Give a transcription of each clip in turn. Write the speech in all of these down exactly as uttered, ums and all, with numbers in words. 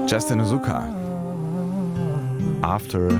Justin Azuka. After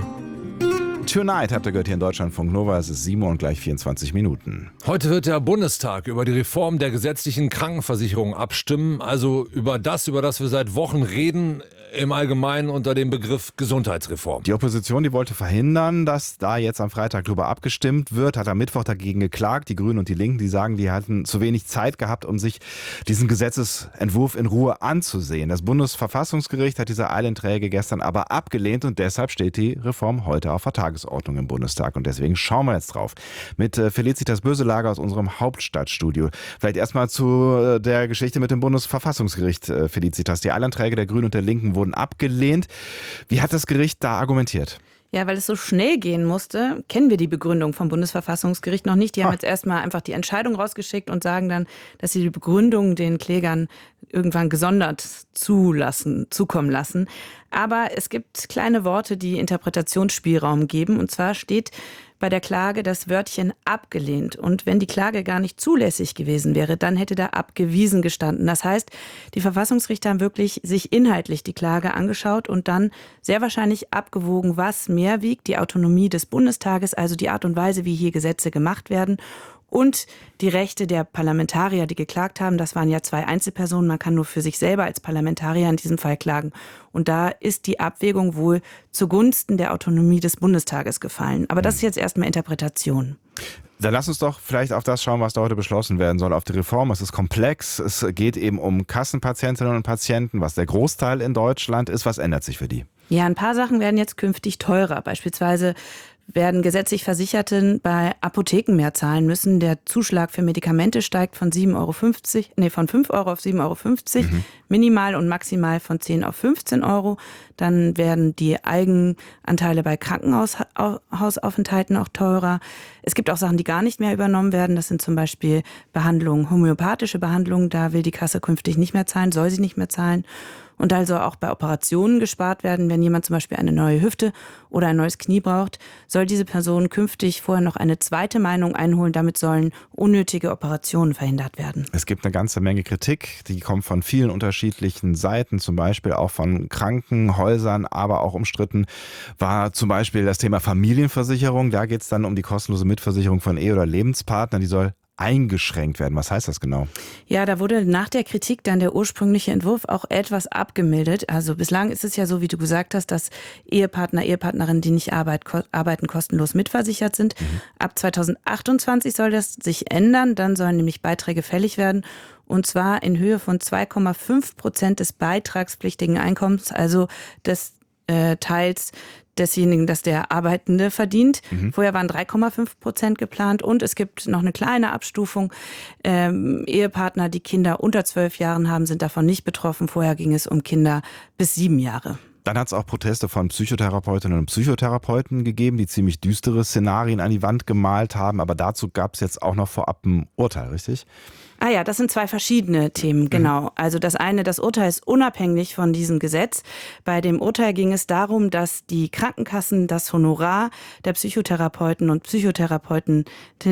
Tonight habt ihr gehört hier in Deutschlandfunk Nova. Es ist sieben Uhr und gleich vierundzwanzig Minuten. Heute wird der Bundestag über die Reform der gesetzlichen Krankenversicherung abstimmen. Also über das, über das wir seit Wochen reden, im Allgemeinen unter dem Begriff Gesundheitsreform. Die Opposition, die wollte verhindern, dass da jetzt am Freitag drüber abgestimmt wird, hat am Mittwoch dagegen geklagt. Die Grünen und die Linken, die sagen, die hatten zu wenig Zeit gehabt, um sich diesen Gesetzesentwurf in Ruhe anzusehen. Das Bundesverfassungsgericht hat diese Eilanträge gestern aber abgelehnt und deshalb steht die Reform heute auf der Tagesordnung im Bundestag. Und deswegen schauen wir jetzt drauf. Mit Felicitas Böselager aus unserem Hauptstadtstudio. Vielleicht erstmal zu der Geschichte mit dem Bundesverfassungsgericht, Felicitas. Die Eilanträge der Grünen und der Linken wurden abgelehnt. Wie hat das Gericht da argumentiert? Ja, weil es so schnell gehen musste, kennen wir die Begründung vom Bundesverfassungsgericht noch nicht. Die haben ah. jetzt erstmal einfach die Entscheidung rausgeschickt und sagen dann, dass sie die Begründung den Klägern irgendwann gesondert zulassen, zukommen lassen. Aber es gibt kleine Worte, die Interpretationsspielraum geben. Und zwar steht bei der Klage das Wörtchen abgelehnt. Und wenn die Klage gar nicht zulässig gewesen wäre, dann hätte da abgewiesen gestanden. Das heißt, die Verfassungsrichter haben wirklich sich inhaltlich die Klage angeschaut und dann sehr wahrscheinlich abgewogen, was mehr wiegt, die Autonomie des Bundestages, also die Art und Weise, wie hier Gesetze gemacht werden, und die Rechte der Parlamentarier, die geklagt haben. Das waren ja zwei Einzelpersonen. Man kann nur für sich selber als Parlamentarier in diesem Fall klagen. Und da ist die Abwägung wohl zugunsten der Autonomie des Bundestages gefallen. Aber das ist jetzt erstmal Interpretation. Dann lass uns doch vielleicht auf das schauen, was da heute beschlossen werden soll, auf die Reform. Es ist komplex. Es geht eben um Kassenpatientinnen und Patienten, was der Großteil in Deutschland ist. Was ändert sich für die? Ja, ein paar Sachen werden jetzt künftig teurer. Beispielsweise werden gesetzlich Versicherten bei Apotheken mehr zahlen müssen. Der Zuschlag für Medikamente steigt von sieben Euro fünfzig, nee, von fünf Euro auf sieben Euro fünfzig, mhm. minimal und maximal von zehn auf fünfzehn Euro. Dann werden die Eigenanteile bei Krankenhausaufenthalten auch teurer. Es gibt auch Sachen, die gar nicht mehr übernommen werden. Das sind zum Beispiel Behandlungen, homöopathische Behandlungen. Da will die Kasse künftig nicht mehr zahlen, soll sie nicht mehr zahlen. Und also auch bei Operationen gespart werden. Wenn jemand zum Beispiel eine neue Hüfte oder ein neues Knie braucht, soll diese Person künftig vorher noch eine zweite Meinung einholen. Damit sollen unnötige Operationen verhindert werden. Es gibt eine ganze Menge Kritik, die kommt von vielen unterschiedlichen Seiten, zum Beispiel auch von Krankenhäusern, aber auch umstritten war zum Beispiel das Thema Familienversicherung. Da geht es dann um die kostenlose Mitversicherung von Ehe- oder Lebenspartnern. Die soll eingeschränkt werden. Was heißt das genau? Ja, da wurde nach der Kritik dann der ursprüngliche Entwurf auch etwas abgemildert. Also bislang ist es ja so, wie du gesagt hast, dass Ehepartner, Ehepartnerinnen, die nicht arbeit, ko- arbeiten, kostenlos mitversichert sind. Mhm. Ab zweitausendachtundzwanzig soll das sich ändern. Dann sollen nämlich Beiträge fällig werden. Und zwar in Höhe von zwei Komma fünf Prozent des beitragspflichtigen Einkommens, also des äh, Teils desjenigen, dass der Arbeitende verdient. Mhm. Vorher waren drei Komma fünf Prozent geplant und es gibt noch eine kleine Abstufung. Ähm, Ehepartner, die Kinder unter zwölf Jahren haben, sind davon nicht betroffen. Vorher ging es um Kinder bis sieben Jahre. Dann hat es auch Proteste von Psychotherapeutinnen und Psychotherapeuten gegeben, die ziemlich düstere Szenarien an die Wand gemalt haben. Aber dazu gab es jetzt auch noch vorab ein Urteil, richtig? Ah ja, das sind zwei verschiedene Themen, genau. Also das eine, das Urteil ist unabhängig von diesem Gesetz. Bei dem Urteil ging es darum, dass die Krankenkassen das Honorar der Psychotherapeuten und Psychotherapeutinnen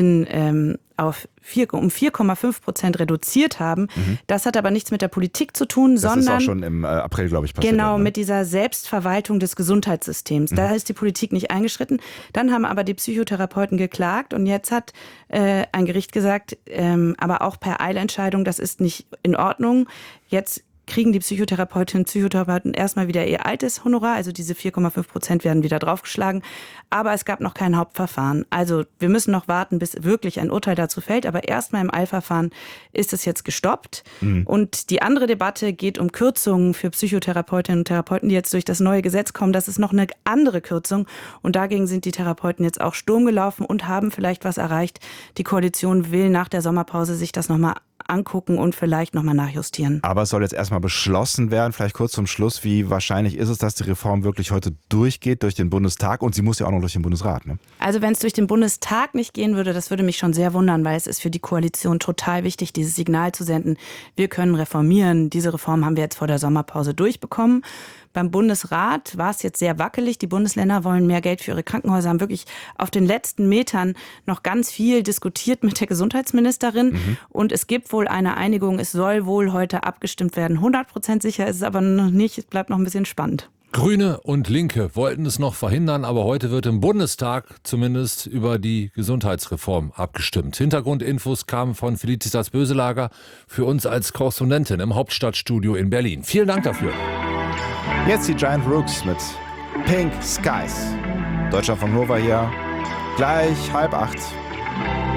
ähm, auf vier, um vier Komma fünf Prozent reduziert haben. Mhm. Das hat aber nichts mit der Politik zu tun, das sondern... Das ist auch schon im April, glaube ich, passiert. Genau, ne? mit dieser Selbstverwaltung des Gesundheitssystems. Mhm. Da ist die Politik nicht eingeschritten. Dann haben aber die Psychotherapeuten geklagt und jetzt hat äh, ein Gericht gesagt, ähm, aber auch per Eilentscheidung, das ist nicht in Ordnung. Jetzt kriegen die Psychotherapeutinnen und Psychotherapeuten erstmal wieder ihr altes Honorar, also diese vier Komma fünf Prozent werden wieder draufgeschlagen. Aber es gab noch kein Hauptverfahren. Also wir müssen noch warten, bis wirklich ein Urteil dazu fällt. Aber erstmal im Eilverfahren ist es jetzt gestoppt. Mhm. Und die andere Debatte geht um Kürzungen für Psychotherapeutinnen und Therapeuten, die jetzt durch das neue Gesetz kommen. Das ist noch eine andere Kürzung. Und dagegen sind die Therapeuten jetzt auch Sturm gelaufen und haben vielleicht was erreicht. Die Koalition will nach der Sommerpause sich das nochmal angucken und vielleicht nochmal nachjustieren. Aber es soll jetzt erstmal beschlossen werden. Vielleicht kurz zum Schluss, wie wahrscheinlich ist es, dass die Reform wirklich heute durchgeht durch den Bundestag? Und sie muss ja auch noch durch den Bundesrat, ne? Also wenn es durch den Bundestag nicht gehen würde, das würde mich schon sehr wundern, weil es ist für die Koalition total wichtig, dieses Signal zu senden. Wir können reformieren. Diese Reform haben wir jetzt vor der Sommerpause durchbekommen. Beim Bundesrat war es jetzt sehr wackelig. Die Bundesländer wollen mehr Geld für ihre Krankenhäuser, haben wirklich auf den letzten Metern noch ganz viel diskutiert mit der Gesundheitsministerin. Mhm. Und es gibt wohl eine Einigung. Es soll wohl heute abgestimmt werden. hundert Prozent sicher ist es aber noch nicht. Es bleibt noch ein bisschen spannend. Grüne und Linke wollten es noch verhindern, aber heute wird im Bundestag zumindest über die Gesundheitsreform abgestimmt. Hintergrundinfos kamen von Felicitas Böselager für uns als Korrespondentin im Hauptstadtstudio in Berlin. Vielen Dank dafür. Jetzt die Giant Rooks mit Pink Skies. Deutschlandfunk Nova hier, gleich halb acht.